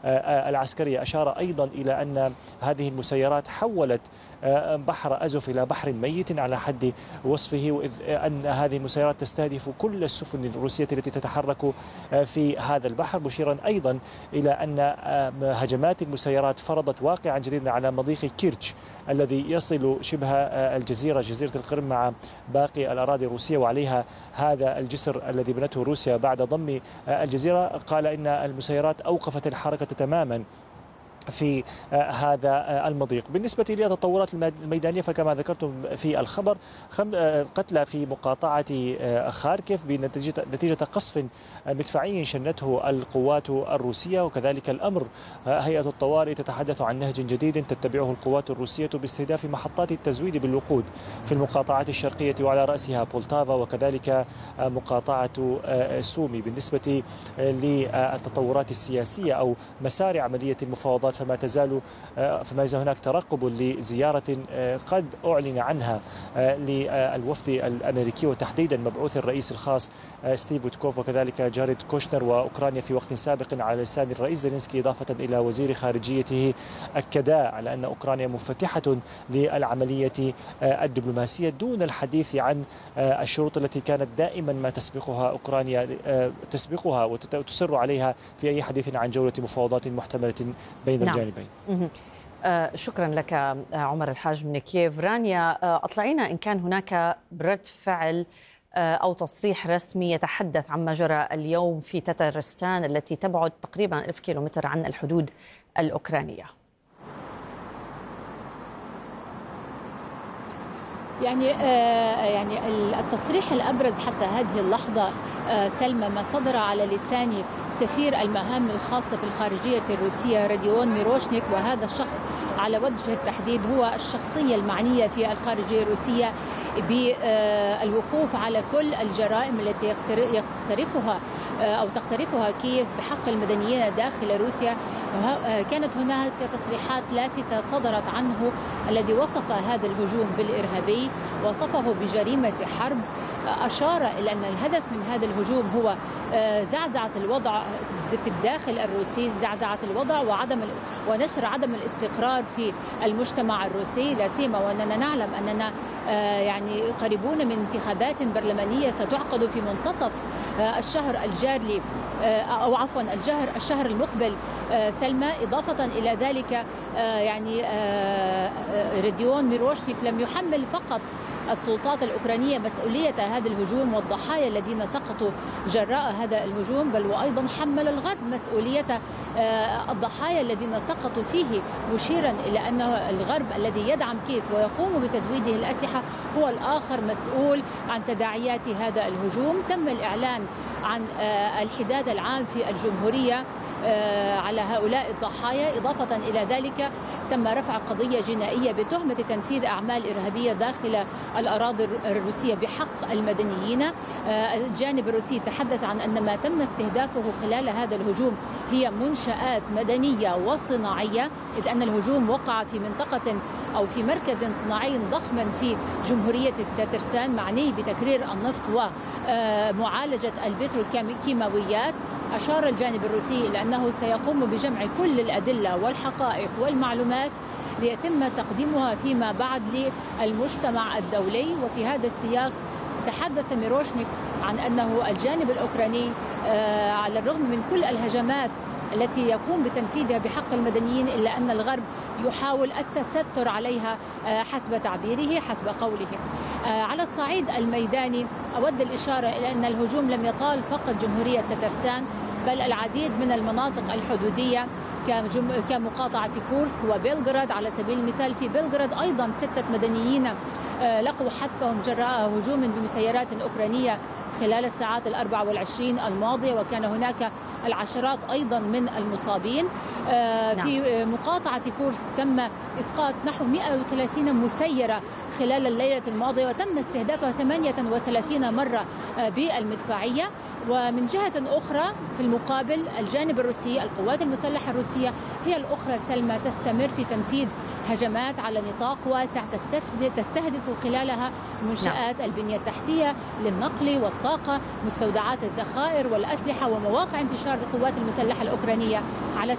العسكرية. أشار أيضا إلى أن هذه المسيرات حولت بحر أزوف إلى بحر ميت على حد وصفه، وإذ أن هذه المسيرات تستهدف كل السفن الروسية التي تتحرك في هذا البحر، مشيرا أيضا إلى أن هجمات المسيرات فرضت واقعا جديدا على مضيق كيرتش الذي يصل شبه جزيرة القرم مع باقي الأراضي الروسية، وعليها هذا الجسر الذي بنته روسيا بعد ضم الجزيرة. قال إن المسيرات أوقفت الحركة تماما في هذا المضيق. بالنسبة للتطورات الميدانية فكما ذكرتم في الخبر، قتلى في مقاطعة خاركيف بنتيجة قصف مدفعي شنته القوات الروسية. وكذلك الأمر هيئة الطوارئ تتحدث عن نهج جديد تتبعه القوات الروسية باستهداف محطات التزويد بالوقود في المقاطعات الشرقية وعلى رأسها بولتافا وكذلك مقاطعة سومي. بالنسبة للتطورات السياسية أو مسار عملية المفاوضات فما يزال هناك ترقب لزيارة قد أعلن عنها للوفد الأمريكي وتحديدا مبعوث الرئيس الخاص ستيف ويتكوف وكذلك جاريد كوشنر، وأوكرانيا في وقت سابق على لسان الرئيس زيلينسكي إضافة إلى وزير خارجيته أكدا على أن أوكرانيا مفتحة للعملية الدبلوماسية دون الحديث عن الشروط التي كانت دائما ما تسبقها أوكرانيا وتصر عليها في أي حديث عن جولة مفاوضات محتملة بين الجانبين. شكرا لك عمر الحاج من كييف. رانيا، أطلعينا إن كان هناك رد فعل أو تصريح رسمي يتحدث عما جرى اليوم في تترستان التي تبعد تقريبا 1000 كيلومتر عن الحدود الأوكرانية. يعني التصريح الأبرز حتى هذه اللحظة سلمى ما صدر على لسان سفير المهام الخاصة في الخارجية الروسية راديون ميروشنيك، وهذا الشخص على وجه التحديد هو الشخصية المعنية في الخارجية الروسية بالوقوف على كل الجرائم التي تقترفها كييف بحق المدنيين داخل روسيا. كانت هناك تصريحات لافتة صدرت عنه الذي وصف هذا الهجوم بالإرهابي، وصفه بجريمة حرب. أشار إلى أن الهدف من هذا الهجوم هو زعزعة الوضع في الداخل الروسي، زعزعة الوضع ونشر عدم الاستقرار في المجتمع الروسي، لا سيما وأننا نعلم أننا يعني قريبون من انتخابات برلمانية ستعقد في منتصف الشهر الجاري أو عفوا الشهر المقبل سلمى. إضافة إلى ذلك يعني راديون ميروشنيك لم يحمل فقط السلطات الأوكرانية مسؤولية هذا الهجوم والضحايا الذين سقطوا جراء هذا الهجوم، بل وأيضا حمل الغرب مسؤولية الضحايا الذين سقطوا فيه، مشيرا إلى أن الغرب الذي يدعم كييف ويقوم بتزويده الأسلحة هو الآخر مسؤول عن تداعيات هذا الهجوم. تم الإعلان عن الحداد العام في الجمهورية على هؤلاء الضحايا. إضافة إلى ذلك تم رفع قضية جنائية بتهمة تنفيذ أعمال إرهابية داخل الأراضي الروسية بحق المدنيين. الجانب الروسي تحدث عن أن ما تم استهدافه خلال هذا الهجوم هي منشآت مدنية وصناعية، إذ أن الهجوم وقع في منطقة أو في مركز صناعي ضخم في جمهورية تترستان معني بتكرير النفط ومعالجة البتروكيماويات. أشار الجانب الروسي إلى أنه سيقوم بجمع كل الأدلة والحقائق والمعلومات ليتم تقديمها فيما بعد للمجتمع الدولي. وفي هذا السياق تحدث ميروشنيك عن أنه الجانب الأوكراني على الرغم من كل الهجمات التي يقوم بتنفيذها بحق المدنيين إلا أن الغرب يحاول التستر عليها حسب تعبيره حسب قوله. على الصعيد الميداني أود الإشارة إلى أن الهجوم لم يطال فقط جمهورية تترستان بل العديد من المناطق الحدودية كمقاطعة كورسك وبلغراد. على سبيل المثال في بلغراد أيضا 6 مدنيين لقوا حتفهم جراء هجوم بمسيرات أوكرانية خلال الساعات 24 الماضية، وكان هناك العشرات أيضا من المصابين. في مقاطعة كورسك تم إسقاط نحو 130 مسيرة خلال الليلة الماضية، وتم استهدافها 38 مرة بالمدفعية. ومن جهة أخرى في المقابل الجانب الروسي القوات المسلحة الروسية هي الأخرى سلمى تستمر في تنفيذ هجمات على نطاق واسع تستهدف خلالها منشآت البنية التحتية للنقل والطاقة، مستودعات الذخائر والأسلحة ومواقع انتشار القوات المسلحة الأوكرانية على